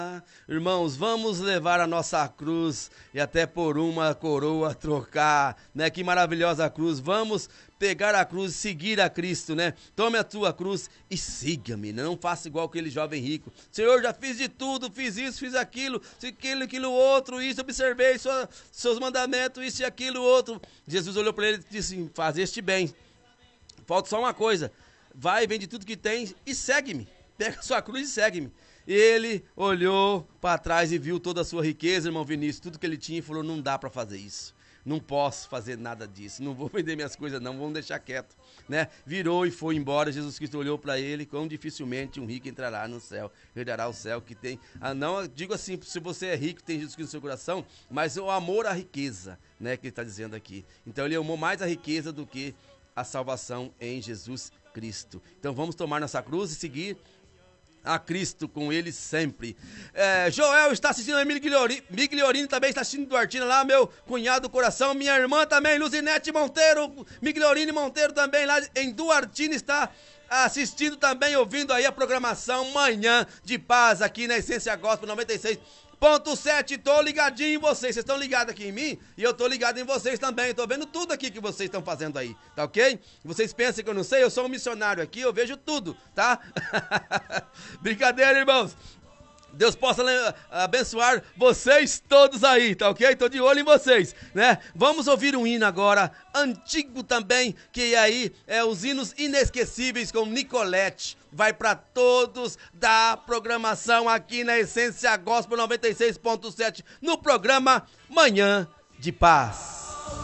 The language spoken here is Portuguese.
Irmãos, vamos levar a nossa cruz e até por uma coroa trocar, né? Que maravilhosa cruz. Vamos pegar a cruz e seguir a Cristo, né? Tome a tua cruz e siga-me, né? Não faça igual aquele jovem rico. Senhor, já fiz de tudo, fiz isso, fiz aquilo, aquilo outro, isso, observei seus mandamentos, isso e aquilo outro. Jesus olhou para ele e disse, fazeste bem. Falta só uma coisa, vai, vende tudo que tens e segue-me. Pega a sua cruz e segue-me. Ele olhou para trás e viu toda a sua riqueza, irmão Vinícius, tudo que ele tinha e falou, não dá para fazer isso. Não posso fazer nada disso, não vou vender minhas coisas não, vamos deixar quieto, né? Virou e foi embora, Jesus Cristo olhou para ele, quão dificilmente um rico entrará no céu, herdará o céu que tem, não, digo assim, se você é rico, tem Jesus Cristo no seu coração, mas o amor à riqueza, né, que ele está dizendo aqui. Então ele amou mais a riqueza do que a salvação em Jesus Cristo. Então vamos tomar nossa cruz e seguir a Cristo com ele sempre. Joel está assistindo a Migliorini também está assistindo Duartina lá, meu cunhado do coração, minha irmã também, Luzinete Monteiro, Migliorini Monteiro também lá em Duartina está assistindo também, ouvindo aí a programação Manhã de Paz aqui na Essência Gospel 96.7, tô ligadinho em vocês estão ligados aqui em mim e eu tô ligado em vocês também, tô vendo tudo aqui que vocês estão fazendo aí, tá ok? Vocês pensam que eu não sei, eu sou um missionário aqui, eu vejo tudo, tá? Brincadeira, irmãos. Deus possa abençoar vocês todos aí, tá ok? Tô de olho em vocês, né? Vamos ouvir um hino agora, antigo também, que aí é os hinos inesquecíveis com Nicolete. Vai para todos da programação aqui na Essência Gospel 96.7, no programa Manhã de Paz.